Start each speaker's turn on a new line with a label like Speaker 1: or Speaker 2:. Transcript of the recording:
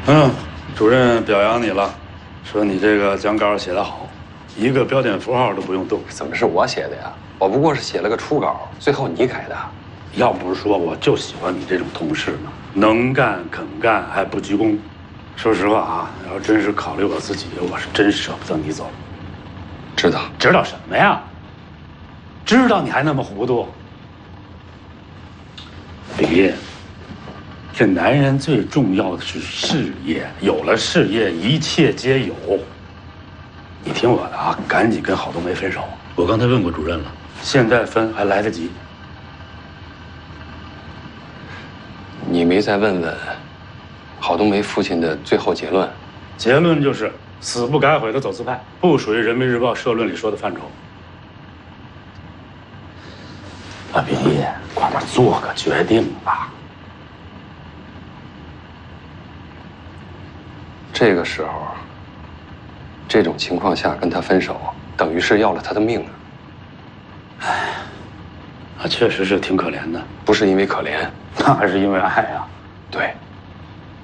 Speaker 1: 嗯，主任表扬你了，说你这个讲稿写得好，一个标点符号都不用动。
Speaker 2: 怎么是我写的呀？我不过是写了个初稿，最后你改的。
Speaker 1: 要不是说我就喜欢你这种同事呢，能干肯干还不鞠躬。说实话啊，要真是考虑我自己，我是真舍不得你走。
Speaker 2: 知道？
Speaker 1: 知道什么呀？知道你还那么糊涂？李烨，这男人最重要的是事业，有了事业，一切皆有。你听我的啊，赶紧跟郝冬梅分手。我刚才问过主任了，现在分还来得及。
Speaker 2: 你没再问问郝冬梅父亲的最后结论？
Speaker 1: 结论就是死不改悔的走资派，不属于人民日报社论里说的范畴。啊，毕业，快点做个决定吧。
Speaker 2: 这个时候，这种情况下跟他分手，等于是要了他的命啊！
Speaker 1: 哎，啊，确实是挺可怜的。
Speaker 2: 不是因为可怜，
Speaker 1: 那还是因为爱啊。
Speaker 2: 对。